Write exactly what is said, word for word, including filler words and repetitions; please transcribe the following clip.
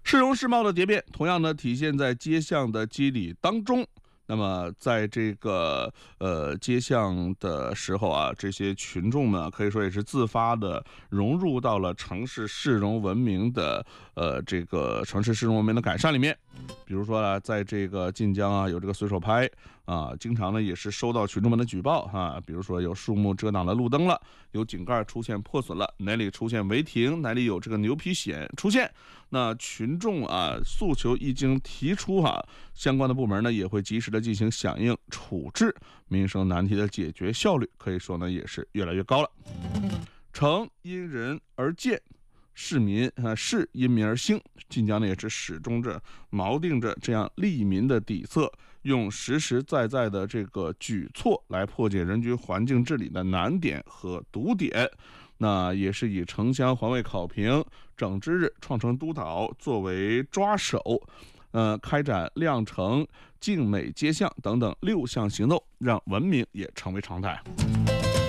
市容市貌的蝶变，同样呢体现在街巷的肌理当中。那么，在这个呃街巷的时候啊，这些群众们可以说也是自发的融入到了城市市容文明的呃这个城市市容文明的改善里面。比如说啊，在这个晋江啊，有这个随手拍啊，经常呢也是收到群众们的举报啊，比如说有树木遮挡了路灯了，有井盖出现破损了，哪里出现违停，哪里有这个牛皮癣出现，那群众啊诉求一经提出哈、啊，相关的部门呢也会及时的进行响应处置，民生难题的解决效率可以说呢也是越来越高了。城因人而建，市民啊，市因民而兴。晋江呢也是始终着锚定着这样利民的底色，用实实在在的这个举措来破解人居环境治理的难点和堵点。那也是以城乡环卫考评、整治日、创城督导作为抓手，呃，开展亮城、静美街巷等等六项行动，让文明也成为常态。